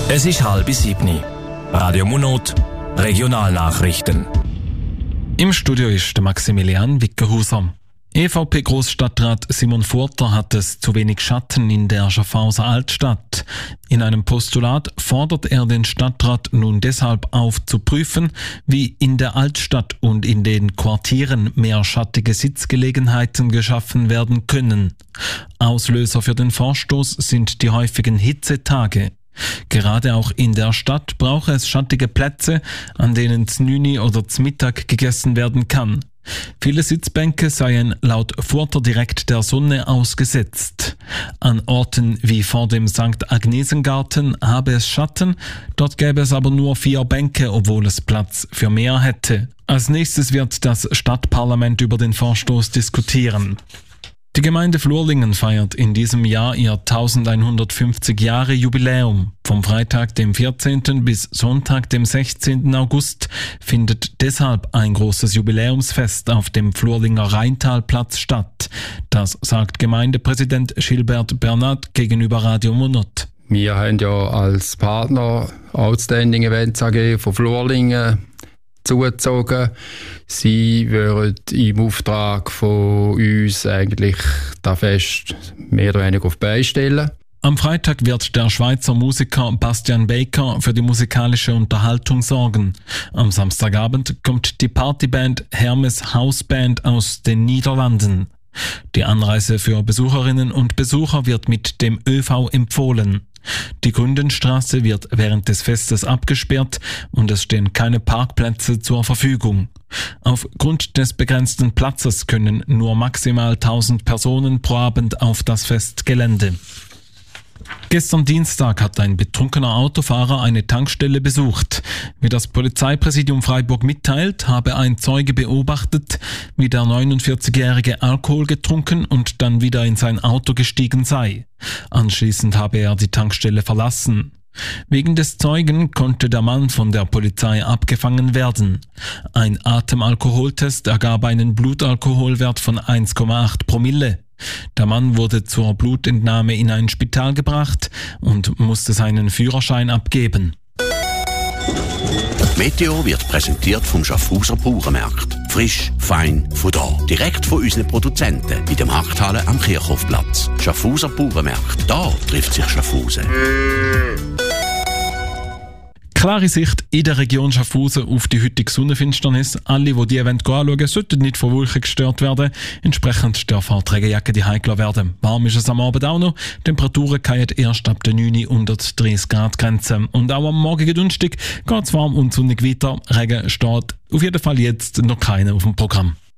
Es ist 6:30. Radio Munot, Regionalnachrichten. Im Studio ist der Maximilian Wickerhuser. EVP-Großstadtrat Simon Furter hat es zu wenig Schatten in der Schaffhauser Altstadt. In einem Postulat fordert er den Stadtrat nun deshalb auf zu prüfen, wie in der Altstadt und in den Quartieren mehr schattige Sitzgelegenheiten geschaffen werden können. Auslöser für den Vorstoß sind die häufigen Hitzetage. Gerade auch in der Stadt brauche es schattige Plätze, an denen znüni oder zmittag gegessen werden kann. Viele Sitzbänke seien laut Furter direkt der Sonne ausgesetzt. An Orten wie vor dem St. Agnesengarten habe es Schatten, dort gäbe es aber nur 4 Bänke, obwohl es Platz für mehr hätte. Als nächstes wird das Stadtparlament über den Vorstoß diskutieren. Die Gemeinde Flurlingen feiert in diesem Jahr ihr 1150 Jahre Jubiläum. Vom Freitag, dem 14. bis Sonntag, dem 16. August findet deshalb ein großes Jubiläumsfest auf dem Flurlinger Rheintalplatz statt. Das sagt Gemeindepräsident Gilbert Bernat gegenüber Radio Munot. Wir haben ja als Partner Outstanding Events AG von Flurlingen zugezogen. Sie würden im Auftrag von uns eigentlich das Fest mehr oder weniger auf die Beine stellen. Am Freitag wird der Schweizer Musiker Bastian Baker für die musikalische Unterhaltung sorgen. Am Samstagabend kommt die Partyband Hermes Hausband aus den Niederlanden. Die Anreise für Besucherinnen und Besucher wird mit dem ÖV empfohlen. Die Gründenstraße wird während des Festes abgesperrt und es stehen keine Parkplätze zur Verfügung. Aufgrund des begrenzten Platzes können nur maximal 1000 Personen pro Abend auf das Festgelände. Gestern Dienstag hat ein betrunkener Autofahrer eine Tankstelle besucht. Wie das Polizeipräsidium Freiburg mitteilt, habe ein Zeuge beobachtet, wie der 49-Jährige Alkohol getrunken und dann wieder in sein Auto gestiegen sei. Anschließend habe er die Tankstelle verlassen. Wegen des Zeugen konnte der Mann von der Polizei abgefangen werden. Ein Atemalkoholtest ergab einen Blutalkoholwert von 1,8 Promille. Der Mann wurde zur Blutentnahme in ein Spital gebracht und musste seinen Führerschein abgeben. Meteo wird präsentiert vom Schaffhauser Bauernmarkt. Frisch, fein, von da. Direkt von unseren Produzenten in der Markthalle am Kirchhofplatz. Schaffhauser Bauernmarkt. Da trifft sich Schaffhausen. Klare Sicht in der Region Schaffhausen auf die heutige Sonnenfinsternis. Alle, die Event anschauen, sollten nicht von Wolken gestört werden. Entsprechend dürfen die Regenjacke die heikler werden. Warm ist es am Abend auch noch. Temperaturen fallen erst ab der 9 unter die 30 Grad Grenze. Und auch am morgigen Donnerstag geht es warm und sonnig weiter. Regen steht auf jeden Fall jetzt noch keiner auf dem Programm.